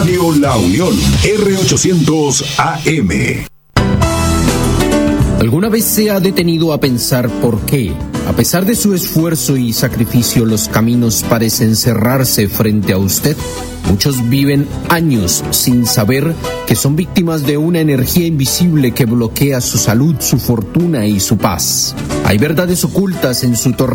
Radio La Unión, R800 AM. ¿Alguna vez se ha detenido a pensar por qué, a pesar de su esfuerzo y sacrificio, los caminos parecen cerrarse frente a usted? Muchos viven años sin saber que son víctimas de una energía invisible que bloquea su salud, su fortuna y su paz. Hay verdades ocultas en su torre